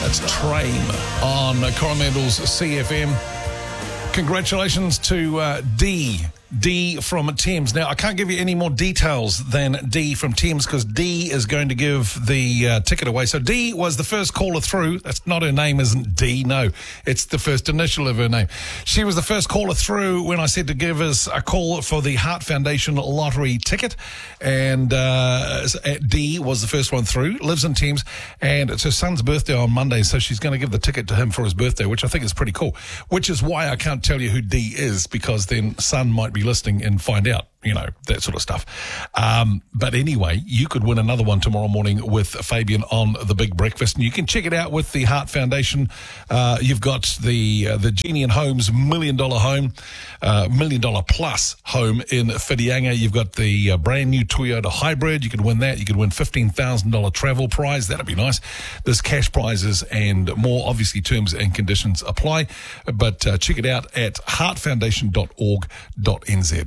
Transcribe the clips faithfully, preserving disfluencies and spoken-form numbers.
That's Train on Coromandel's C F M. Congratulations to uh, D. D from Thames. Now, I can't give you any more details than D from Thames because D is going to give the uh, ticket away. So D was the first caller through. That's not her name, isn't D. No, it's the first initial of her name. She was the first caller through when I said to give us a call for the Heart Foundation lottery ticket. And uh, D was the first one through, lives in Thames, and it's her son's birthday on Monday, so she's going to give the ticket to him for his birthday, which I think is pretty cool, which is why I can't tell you who D is, because then son might be listening and find out, you know, that sort of stuff. Um, but anyway, you could win another one tomorrow morning with Fabian on The Big Breakfast, and you can check it out with the Heart Foundation. Uh, you've got the uh, the Genie and Homes Million Dollar Home, uh, Million Dollar Plus Home in Whitianga. You've got the uh, brand new Toyota Hybrid. You could win that. You could win fifteen thousand dollars travel prize. That'd be nice. There's cash prizes and more. Obviously, terms and conditions apply. But uh, check it out at heart foundation dot org dot n z.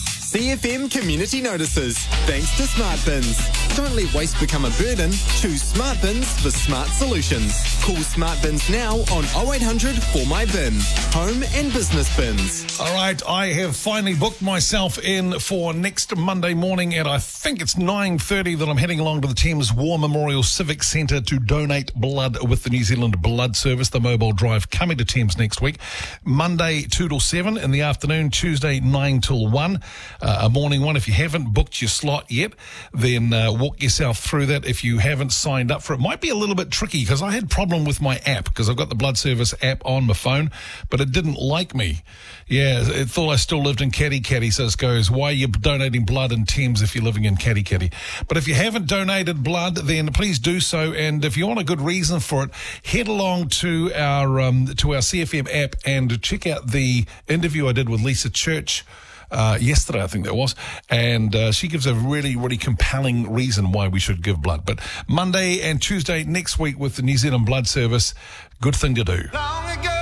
C F M Community Notices. Thanks to Smart Bins. Don't let waste become a burden. Choose Smart Bins for smart solutions. Call Smart Bins now on oh eight hundred four my bin. Home and business bins. All right, I have finally booked myself in for next Monday morning at, I think it's nine thirty, that I'm heading along to the Thames War Memorial Civic Centre to donate blood with the New Zealand Blood Service, the mobile drive coming to Thames next week. Monday two till seven in the afternoon, Tuesday nine till one. Uh, a morning one. If you haven't booked your slot yet, then uh, walk yourself through that. If you haven't signed up for it, might be a little bit tricky because I had problem with my app because I've got the Blood Service app on my phone, but it didn't like me. Yeah, it thought I still lived in Caddy Caddy, so it goes, why are you donating blood in Thames if you're living in Caddy Caddy? But if you haven't donated blood, then please do so. And if you want a good reason for it, head along to our um, to our C F M app and check out the interview I did with Lisa Church Uh, yesterday, I think that was, and uh, she gives a really, really compelling reason why we should give blood. But Monday and Tuesday next week with the New Zealand Blood Service, good thing to do.